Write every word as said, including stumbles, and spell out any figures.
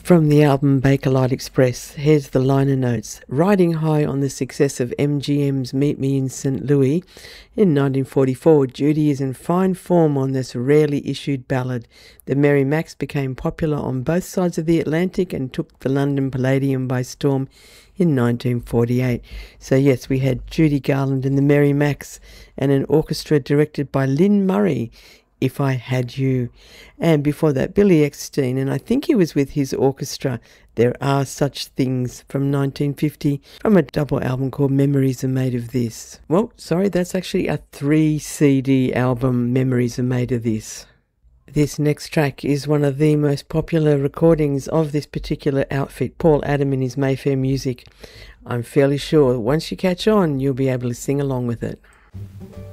From the album Bakelite Express, here's the liner notes. Riding high on the success of M G M's Meet Me in Saint Louis in nineteen forty-four, Judy is in fine form on this rarely issued ballad. The Merry Macs became popular on both sides of the Atlantic and took the London Palladium by storm in nineteen forty-eight. So yes, we had Judy Garland and the Merry Macs and an orchestra directed by Lynn Murray, If I Had You. And before that, Billy Eckstine, and I think he was with his orchestra, There Are Such Things, from nineteen fifty, from a double album called Memories Are Made of This. Well, sorry, that's actually a three C D album, Memories Are Made of This. This next track is one of the most popular recordings of this particular outfit, Paul Adam and his Mayfair Music. I'm fairly sure once you catch on, you'll be able to sing along with it.